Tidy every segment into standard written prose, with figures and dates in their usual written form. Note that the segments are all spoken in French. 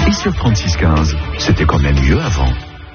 Et sur 3615, c'était quand même mieux avant.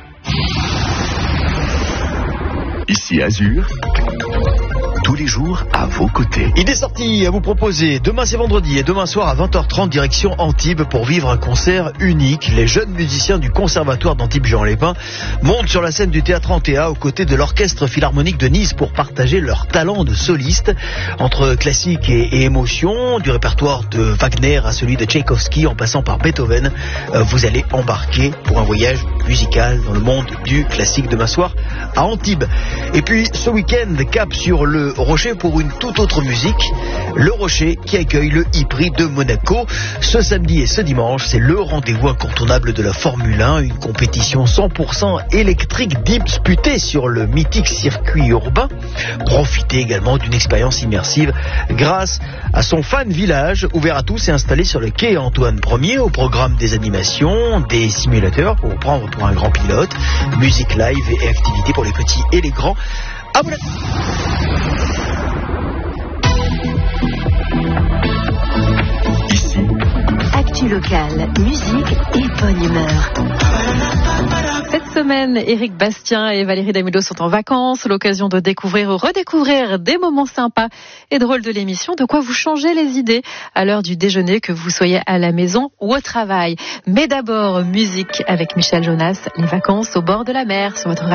Ici Azur, tous les jours à vos côtés. Il est sorti à vous proposer. Demain c'est vendredi et demain soir à 20h30 direction Antibes pour vivre un concert unique. Les jeunes musiciens du conservatoire d'Antibes-Juan-les-Pins montent sur la scène du théâtre Antea aux côtés de l'orchestre philharmonique de Nice pour partager leur talent de soliste. Entre classique et émotion, du répertoire de Wagner à celui de Tchaïkovski en passant par Beethoven, vous allez embarquer pour un voyage musical dans le monde du classique demain soir à Antibes. Et puis ce week-end, cap sur le Rocher pour une toute autre musique. Le Rocher qui accueille le e-prix de Monaco. Ce samedi et ce dimanche, c'est le rendez-vous incontournable de la Formule 1, une compétition 100% électrique disputée sur le mythique circuit urbain. Profitez également d'une expérience immersive grâce à son fan village ouvert à tous et installé sur le quai Antoine Ier, au programme des animations, des simulateurs pour vous prendre pour un grand pilote, musique live et activités pour les petits et les grands. À vous. Ici, Actu locale, musique et bonne humeur. Cette semaine, Éric Bastien et Valérie Damido sont en vacances, l'occasion de découvrir ou redécouvrir des moments sympas et drôles de l'émission, de quoi vous changer les idées à l'heure du déjeuner, que vous soyez à la maison ou au travail. Mais d'abord, musique avec Michel Jonas, les vacances au bord de la mer sur votre